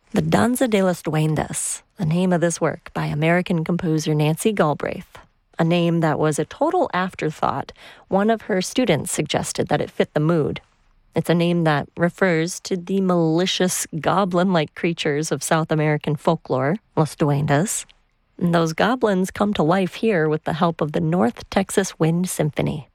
The Danza de las Duendas, the name of this work by American composer Nancy Galbraith. A name that was a total afterthought. One of her students suggested that it fit the mood. It's a name that refers to the malicious goblin-like creatures of South American folklore, Las Duendas. And those goblins come to life here with the help of the North Texas Wind Symphony.